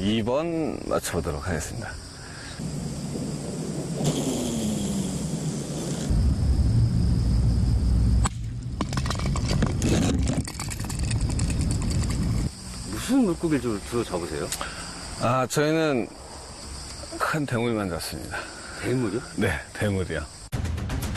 2번 맞춰보도록 하겠습니다. 무슨 물고기를 주로 잡으세요? 저희는 큰 대물만 잡습니다. 대물이요? 네, 대물이요.